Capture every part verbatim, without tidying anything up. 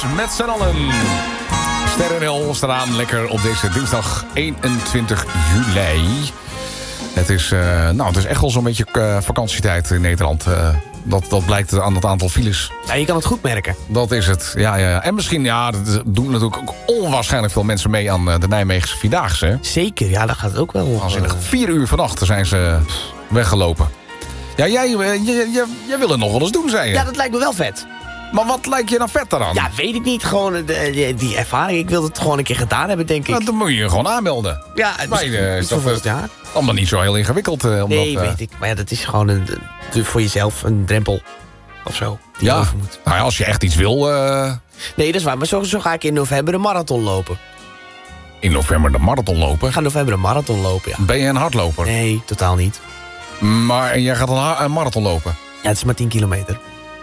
met z'n allen. Sterrenhel staat aan, lekker op deze dinsdag eenentwintig juli. Het is, uh, nou, het is echt wel zo'n beetje uh, vakantietijd in Nederland. Uh, dat, dat blijkt aan het aantal files. Ja, je kan het goed merken. Dat is het, ja, ja. En misschien, ja, dat doen natuurlijk ook onwaarschijnlijk veel mensen mee aan de Nijmeegse Vierdaagse. Zeker, ja, dat gaat het ook wel. Waanzinnig. Uh... Vier uur vannacht zijn ze weggelopen. Ja, jij, jij, jij, jij wil het nog wel eens doen, zei je. Ja, dat lijkt me wel vet. Maar wat lijkt je nou vet daaraan? Ja, weet ik niet. Gewoon de, die, die ervaring. Ik wil het gewoon een keer gedaan hebben, denk ik. Nou, dan moet je je gewoon aanmelden. Ja, het maar, uh, is dat uh, allemaal niet zo heel ingewikkeld. Uh, omdat, nee, weet uh, ik. Maar ja, dat is gewoon een, de, voor jezelf een drempel. Of zo. Die ja, over moet. Nou ja, als je echt iets wil... Uh... Nee, dat is waar. Maar zo, zo ga ik in november een marathon lopen. In november de marathon lopen? Ik ga in november een marathon lopen, ja. Ben je een hardloper? Nee, totaal niet. Maar jij gaat een, een marathon lopen? Ja, het is maar tien kilometer.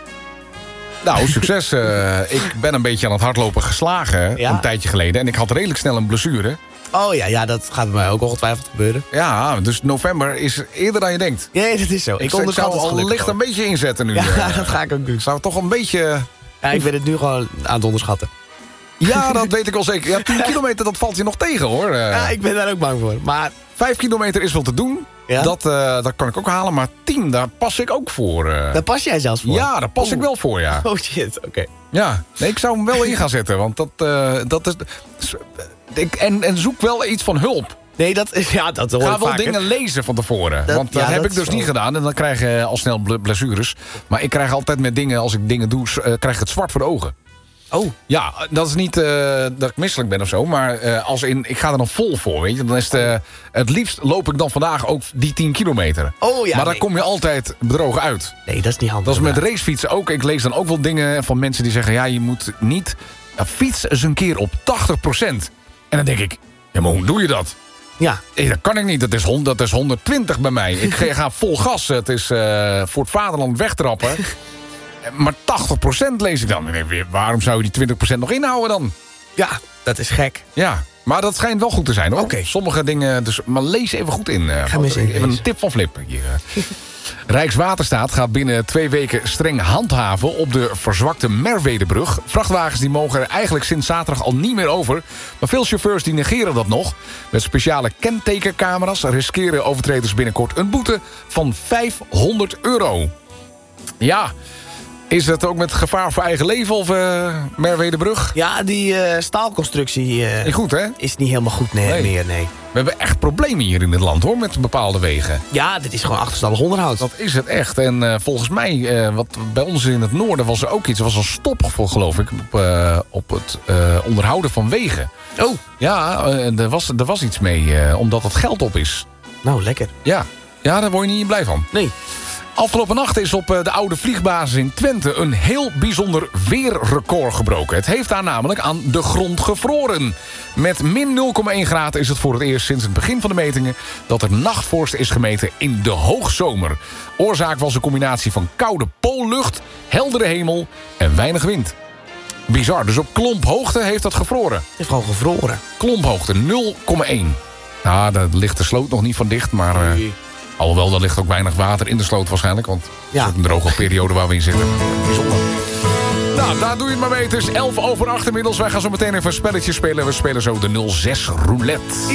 Nou, succes. uh, ik ben een beetje aan het hardlopen geslagen, ja. Een tijdje geleden. En ik had redelijk snel een blessure. Oh ja, ja, dat gaat bij mij ook ongetwijfeld gebeuren. Ja, dus november is eerder dan je denkt. Nee, dat is zo. Ik, ik onderschat het al licht een beetje inzetten nu. Ja, uh, dat ga ik ook doen. Ik zou toch een beetje... Ja, ik ben het nu gewoon aan het onderschatten. Ja, dat weet ik wel zeker. Ja, tien kilometer, dat valt je nog tegen, hoor. Uh, ja, ik ben daar ook bang voor. Maar vijf kilometer is wel te doen. Ja? Dat, uh, dat kan ik ook halen. Maar tien, daar pas ik ook voor. Uh. Daar pas jij zelfs voor? Ja, daar pas oh. ik wel voor, ja. Oh shit, oké. Okay. Ja, nee, ik zou hem wel in gaan zetten. Want dat, uh, dat is... Ik, en, en zoek wel iets van hulp. Nee, dat is... Ja, dat hoor ik Ga wel vaker. dingen lezen van tevoren. Dat, want dat ja, heb dat ik dus wel. niet gedaan. En dan krijg je al snel blessures. Maar ik krijg altijd met dingen, als ik dingen doe... Uh, krijg ik het zwart voor de ogen. Oh. Ja, dat is niet uh, dat ik misselijk ben of zo. Maar uh, als in, ik ga er dan vol voor, weet je. Dan is het, uh, het liefst loop ik dan vandaag ook die tien kilometer. Oh ja. Maar dan nee. kom je altijd bedrogen uit. Nee, dat is niet handig. Dat is met racefietsen ook. Ik lees dan ook wel dingen van mensen die zeggen... ja, je moet niet... Ja, fiets eens een keer op tachtig procent. En dan denk ik... ja, maar hoe doe je dat? Ja. Nee, dat kan ik niet. Dat is, honderd, dat is honderdtwintig bij mij. Ik ga vol gas. Het is uh, voor het vaderland wegtrappen. Maar tachtig procent lees ik dan. Waarom zou je die twintig procent nog inhouden dan? Ja, dat is gek. Ja, maar dat schijnt wel goed te zijn, hoor. Okay. Sommige dingen... Dus, maar lees even goed in. Uh, Ga eens even een tip van Flip. Hier. Rijkswaterstaat gaat binnen twee weken streng handhaven op de verzwakte Merwedebrug. Vrachtwagens die mogen er eigenlijk sinds zaterdag al niet meer over. Maar veel chauffeurs die negeren dat nog. Met speciale kentekencamera's riskeren overtreders binnenkort een boete van vijfhonderd euro. Ja... Is dat ook met gevaar voor eigen leven of uh, Merwedebrug? Ja, die uh, staalconstructie uh, niet goed, hè? Is niet helemaal goed nee, nee. meer, nee. We hebben echt problemen hier in het land, hoor, met bepaalde wegen. Ja, dit is gewoon achterstallig onderhoud. Dat is het echt. En uh, volgens mij, uh, wat bij ons in het noorden was er ook iets. Er was een stop, geloof ik, op, uh, op het uh, onderhouden van wegen. Oh. Ja, uh, er, was, er was iets mee, uh, omdat het geld op is. Nou, lekker. Ja, ja daar word je niet blij van. Nee. Afgelopen nacht is op de oude vliegbasis in Twente een heel bijzonder weerrecord gebroken. Het heeft daar namelijk aan de grond gevroren. Met min nul komma één graden is het voor het eerst sinds het begin van de metingen dat er nachtvorst is gemeten in de hoogzomer. Oorzaak was een combinatie van koude poollucht, heldere hemel en weinig wind. Bizar, dus op klomphoogte heeft dat gevroren. Het heeft gewoon gevroren. Klomphoogte nul komma één. Nou, daar ligt de sloot nog niet van dicht, maar... Uh, Alhoewel, er ligt ook weinig water in de sloot waarschijnlijk. Want het ja. is ook een droge periode waar we in zitten. Bijzonder. Nou, daar doe je het maar mee. Het is elf over acht inmiddels. Wij gaan zo meteen even een spelletje spelen. We spelen zo de nul zes roulette.